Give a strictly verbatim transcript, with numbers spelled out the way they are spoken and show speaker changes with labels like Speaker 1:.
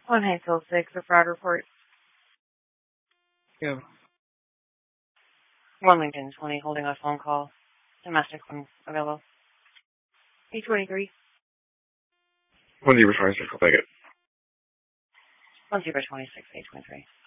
Speaker 1: One Hayesville six, a fraud report.
Speaker 2: Yeah.
Speaker 1: One Lincoln twenty, holding a phone call. Domestic one available. eight twenty-three.
Speaker 2: One zero twenty-six, I'll take it.
Speaker 1: One zero twenty-six, eight twenty-three.